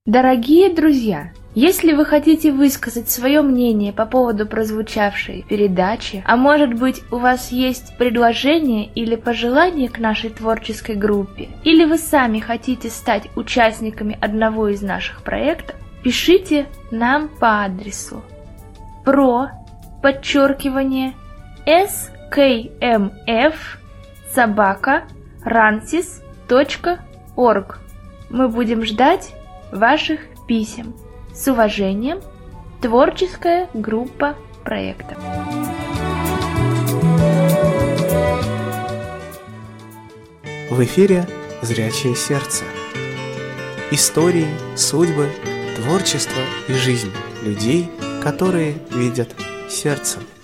Дорогие друзья, если вы хотите высказать свое мнение по поводу прозвучавшей передачи, а может быть у вас есть предложение или пожелание к нашей творческой группе, или вы сами хотите стать участниками одного из наших проектов, пишите нам по адресу pro_skmf@ransis.org. Мы будем ждать ваших писем. С уважением, творческая группа проекта. В эфире «Зрячее сердце». Истории, судьбы, творчество и жизнь людей, которые видят сердцем.